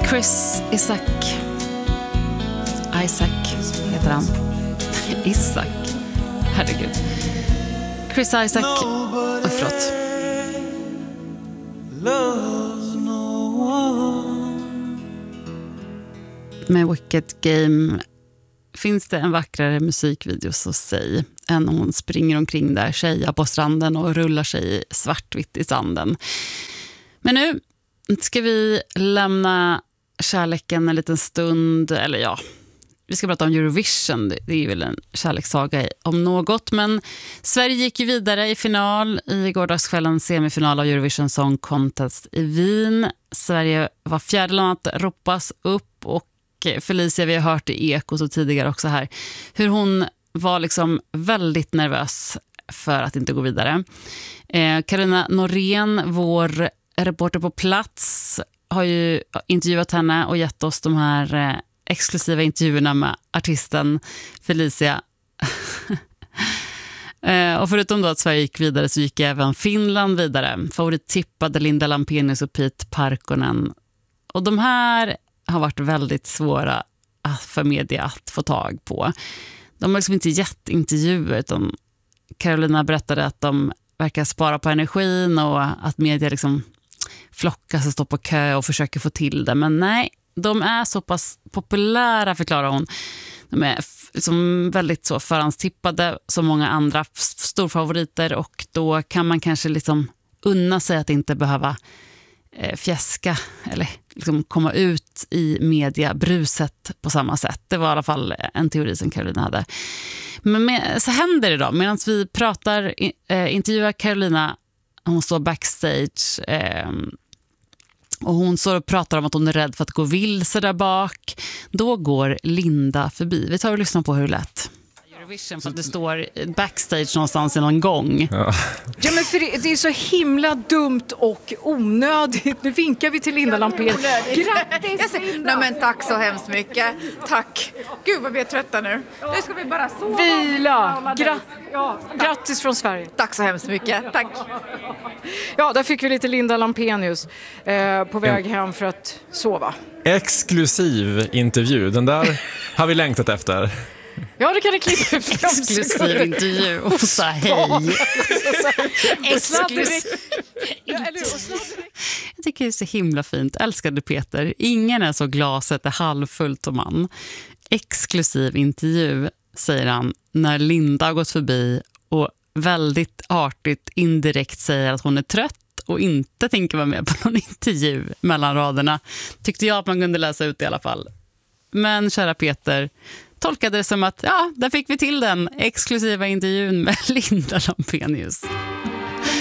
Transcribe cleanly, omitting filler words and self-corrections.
Chris Isaak heter han. Isaak. Herregud. Chris Isaak. Förlåt. Med Wicked Game finns det en vackrare musikvideo, så säg, än hon springer omkring där, tjejer på stranden och rullar sig svartvitt i sanden. Men nu ska vi lämna kärleken en liten stund, eller ja, vi ska prata om Eurovision. Det är väl en kärlekssaga om något, men Sverige gick ju vidare i final i gårdagskvällens semifinal av Eurovision Song Contest i Wien. Sverige var fjärde land att ropas upp, och Felicia, vi har hört i Ekot och tidigare också här, hur hon var liksom väldigt nervös för att inte gå vidare. Carolina Norén, vår reporter på plats, har ju intervjuat henne och gett oss de här exklusiva intervjuerna med artisten Felicia. Och förutom då att Sverige gick vidare så gick även Finland vidare. Favorittippade Linda Lampenius och Pete Parkkonen. Och de här har varit väldigt svåra för media att få tag på. De har liksom inte gett intervjuer, utan Carolina berättade att de verkar spara på energin och att media liksom flockas och står på kö och försöker få till det. Men nej, de är så pass populära, förklarar hon. De är liksom väldigt så förhandstippade som många andra storfavoriter, och då kan man kanske liksom unna sig att inte behöva fjäska eller liksom komma ut i mediabruset på samma sätt. Det var i alla fall en teori som Carolina hade. Men så händer det då. Medan vi pratar, intervjuar Carolina, hon står backstage och hon står och pratar om att hon är rädd för att gå vilse där bak. Då går Linda förbi. Vi tar och lyssnar på hur det lät. Eurovision, för att det står backstage någonstans i någon gång. Ja, men för det är så himla dumt och onödigt. Nu vinkar vi till Linda Lampén. Grattis Linda! Nej, men tack så hemskt mycket. Tack. Gud vad vi är trötta nu. Nu ska vi bara sova. Vila! Grattis från Sverige. Tack så hemskt mycket. Tack. Ja, där fick vi lite Linda Lampenius på väg hem för att sova. exklusiv intervju. Den där har vi längtat efter. Ja, det kan ni klippa ut. Exklusiv intervju och så hej. Exklusiv. Jag tycker det är så himla fint. Älskade Peter. Ingen är så glaset är halvfullt som man. Exklusiv intervju, säger han när Linda har gått förbi och väldigt artigt indirekt säger att hon är trött och inte tänker vara med på någon intervju mellan raderna. Tyckte jag att man kunde läsa ut i alla fall. Men kära Peter tolkade det som att ja, där fick vi till den exklusiva intervjun med Linda Lampenius.